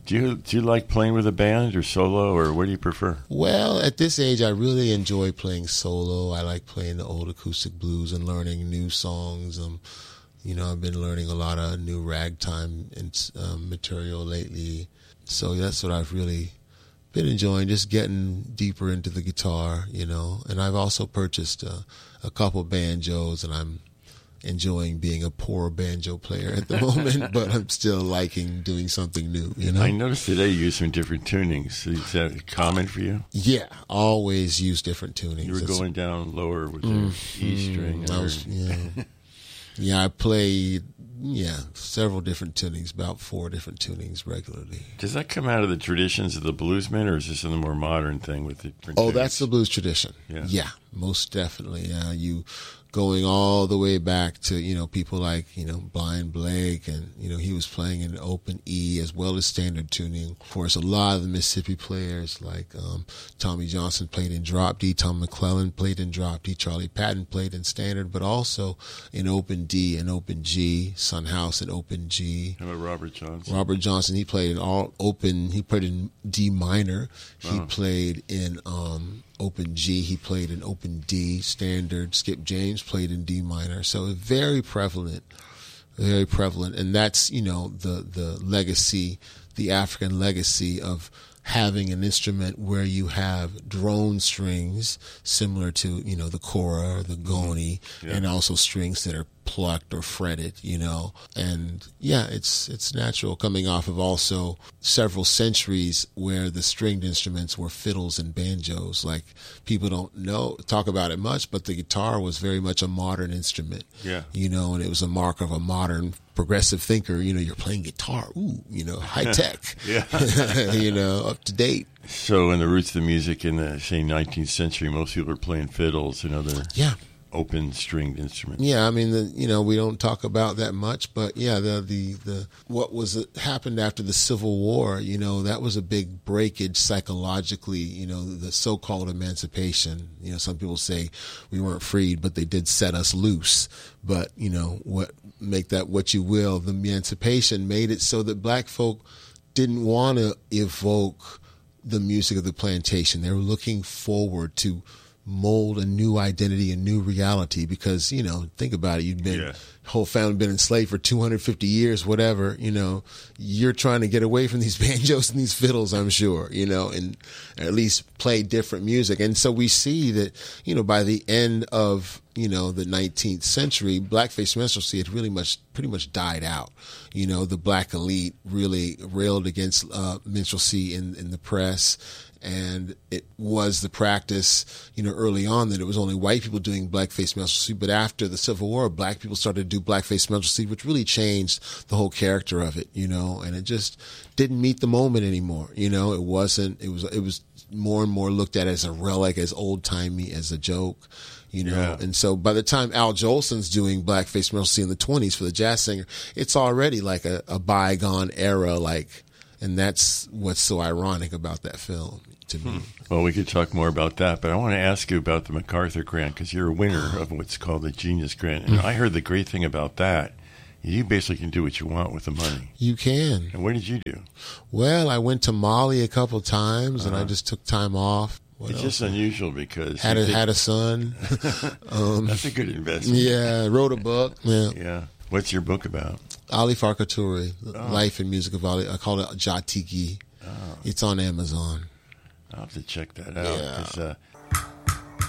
Do you like playing with a band or solo, or what do you prefer? Well, at this age, I really enjoy playing solo. I like playing the old acoustic blues and learning new songs. I've been learning a lot of new ragtime material lately. So that's what I've really been enjoying, just getting deeper into the guitar, And I've also purchased a couple banjos, and I'm enjoying being a poor banjo player at the moment, but I'm still liking doing something new, I noticed today you use some different tunings. Is that common for you? Yeah, always use different tunings. You were going down lower with your E string. I played several different tunings, about 4 different tunings regularly. Does that come out of the traditions of the bluesmen, or is this a more modern thing with the different tunings? That's the blues tradition. Yeah, most definitely. You going all the way back to, people like, Blind Blake, and, he was playing in open E as well as standard tuning. Of course, a lot of the Mississippi players like Tommy Johnson played in drop D, Tom McClellan played in drop D, Charlie Patton played in standard, but also in open D and open G, Son House in open G. How about Robert Johnson? Robert Johnson, he played in all open, he played in D minor, he played in open G, he played in open D standard. Skip James played in D minor. So very prevalent. And that's, the legacy, the African legacy of having an instrument where you have drone strings similar to, the kora or the goni, and also strings that are plucked or fretted, and it's natural, coming off of also several centuries where the stringed instruments were fiddles and banjos. Like, people don't talk about it much, but the guitar was very much a modern instrument, and it was a mark of a modern progressive thinker. You're playing guitar, high tech, up to date. So in the roots of the music in the, say, 19th century, most people are playing fiddles and other open stringed instruments. Yeah, I mean, we don't talk about that much, but the what happened after the Civil War, that was a big breakage psychologically, the so-called emancipation. Some people say we weren't freed, but they did set us loose. But, make that what you will. The emancipation made it so that black folk didn't want to evoke the music of the plantation. They were looking forward to mold a new identity, a new reality, because, think about it, you've been, whole family been enslaved for 250 years, whatever, you're trying to get away from these banjos and these fiddles, I'm sure, and at least play different music. And so we see that, by the end of, the 19th century, blackface minstrelsy had pretty much died out. The black elite really railed against minstrelsy in the press. And it was the practice, early on, that it was only white people doing blackface minstrelsy. But after the Civil War, black people started to do blackface minstrelsy, which really changed the whole character of it, and it just didn't meet the moment anymore. It was more and more looked at as a relic, as old timey, as a joke. And so by the time Al Jolson's doing blackface minstrelsy in the 1920s for the jazz singer, it's already like a bygone era, and that's what's so ironic about that film to me. Well, we could talk more about that, but I want to ask you about the MacArthur Grant, because you're a winner of what's called the Genius Grant. And I heard the great thing about that, you basically can do what you want with the money. You can. And what did you do? Well, I went to Mali a couple times, and I just took time off. It's just unusual because... Had a son. That's a good investment. Yeah, wrote a book. Yeah. What's your book about? Ali Farka Touré, Life and Music of Ali. I call it Jatigi. It's on Amazon. I'll have to check that out. 'Cause,